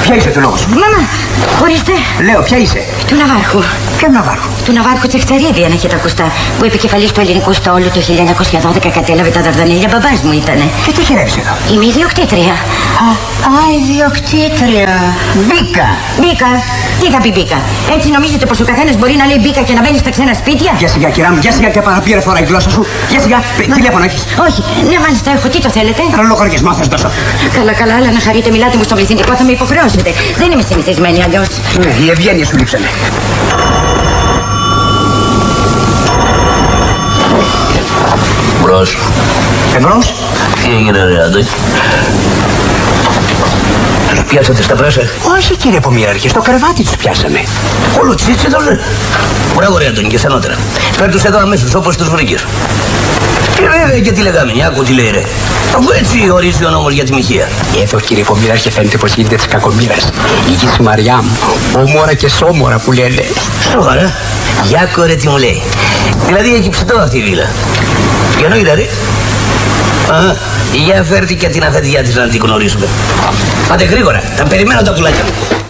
Ποια είσαι του λόγου σου? Μάμα, ορίστε. Λέω, ποια είσαι? Του Ναβάρχου. Ποιο Ναβάρχου? Του Ναβάρχου Τσεχταρίδη, αν έχετε ακουστά. Που επικεφαλής του ελληνικού στόλου το 1912 κατέλαβε τα Δαρδανέλια. Μπαμπάς μου ήτανε. Και τι χειρεύεις εδώ? Είμαι ιδιοκτήτρια. Ιδιοκτήτρια. Μπήκα. Μπήκα. Τι θα πει μπήκα? Έτσι νομίζετε πως ο καθένας μπορεί να λέει μπήκα και να μπαίνει στα ξένα σπίτια? Για σιγά, κυρά μου, για σιγά και παραπήρε φορά η γλώσσα σου. Για σιγά, τηλέφωνο έχεις? Όχι, ναι, μάλιστα έχω. Τι το θέλετε? Ένα λογαριασμό θα σου δώσω. Καλά, καλά, αλλά να χαρείτε, μιλάτε μου στο πληθυντικό, θα με υποχρεώσετε. Δεν είμαι συνηθισμένη αλλιώς. Ναι, η ευγένεια σου λείψανε. Μπρος. Εμπρός. Τι έγινε ρε Άντωνη? Τους πιάσατε στα πράσα? Όχι κύριε Πομιάρχη, στο κρεβάτι τους πιάσαμε. Όλο τσίτσι εδώ ρε. Μπράβο ρε Άντωνη και στενότερα. Φέρ' τους εδώ αμέσως όπως τους βρήκες. Και βέβαια και τη λεγάμενη, άκου τι λέει ρε. Αφού έτσι ορίζει ο νόμος για τη μοιχεία. Εδώ κύριε Πομιάρχη φαίνεται πως γίνεται της κακομοίρας. Η γη σου Μαριά μου, όμορα και σώμορα που λένε. Σοβαρά. Για κορέ τι μου λέει. Δηλαδή έχει ψητό αυτή η βίλα. Και εννοείται ρε. Για φέρτε και την αφεντιά της να την γνωρίσουμε. Πάτε γρήγορα, τα περιμένω τα πουλάκια μου.